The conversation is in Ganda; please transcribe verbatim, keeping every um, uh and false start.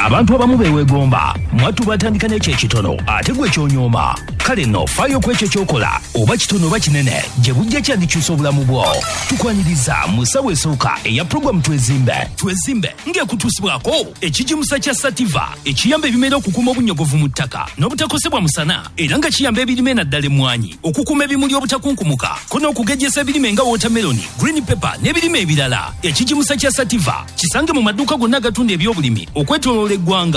abantu abamu beewegomba mwattu batandika n'ekyo ekitono ate gwe kyonyooma. Kale nno faayo ku ekyo ky'okola oba kitono oba kinene gye bujja kyandikyusa obulamu bwo. Tukwaniriza mu ssaawa esooka eya pulogulaamu Twezimbe. Twezimbe ng'ekutuusibwako ekijimusa kya Sativa ekiyamba ebimera okukuuma obunyogovu mu ttaka n'obutakosebwa musana era nga kiyamba ebirime naddala emmwanyi okukuuma ebimuli obutakunkumuka ko n'okugejjesa ebirime nga watermeloni, green pepper n'ebirime ebirala. Ekijimusa kya Sativa kisange mu maduuka gonna agatunda ebyobulimi okwetooloola eggwanga.